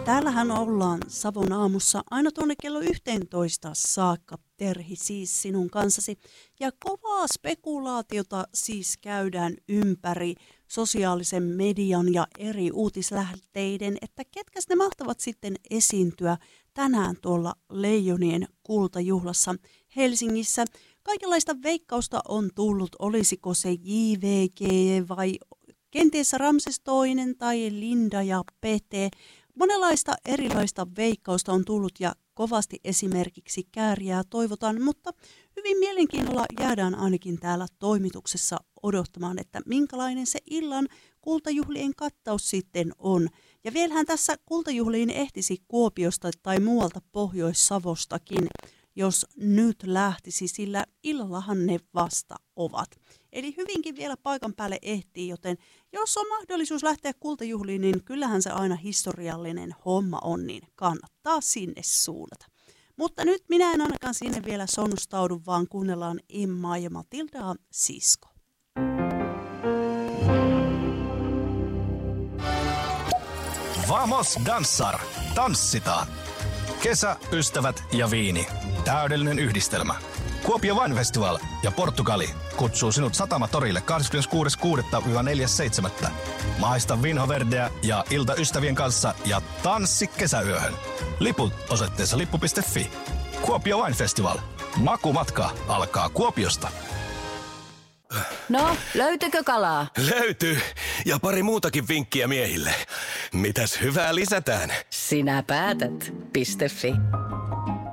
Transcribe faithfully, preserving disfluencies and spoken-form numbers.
Täällähän ollaan Savon aamussa aina tuonne kello yhteentoista saakka. Terhi siis sinun kanssasi. Ja kovaa spekulaatiota siis käydään ympäri sosiaalisen median ja eri uutislähteiden, että ketkäs ne mahtavat sitten esiintyä tänään tuolla Leijonien kultajuhlassa Helsingissä. Kaikenlaista veikkausta on tullut, olisiko se J V G vai kenties Ramses toinen tai Linda ja Pete. Monenlaista erilaista veikkausta on tullut ja kovasti esimerkiksi kääriää toivotaan, mutta hyvin mielenkiinnolla jäädään ainakin täällä toimituksessa odottamaan, että minkälainen se illan kultajuhlien kattaus sitten on. Ja vielähän tässä kultajuhliin ehtisi Kuopiosta tai muualta Pohjois-Savostakin, jos nyt lähtisi, sillä illallahan ne vasta ovat. Eli hyvinkin vielä paikan päälle ehtii, joten jos on mahdollisuus lähteä kultajuhliin, niin kyllähän se aina historiallinen homma on, niin kannattaa sinne suunnata. Mutta nyt minä en ainakaan sinne vielä sonnustaudu, vaan kuunnellaan Emmaa ja Matildaa Sisko. Vamos dansar! Tanssitaan! Kesä, ystävät ja viini. Täydellinen yhdistelmä. Kuopio Wine Festival ja Portugali kutsuu sinut Satamatorille kahdeskymmeneskuudes kuudetta neljäs seitsemättä. Maista Vinho Verdeä ja ilta ystävien kanssa ja tanssi kesäyöhön. Liput osoitteessa lippu piste fi. Kuopio Wine Festival. Makumatka alkaa Kuopiosta. No, löytyykö kalaa? Löytyy. Ja pari muutakin vinkkiä miehille. Mitäs hyvää lisätään? Sinä päätät. Piste fi.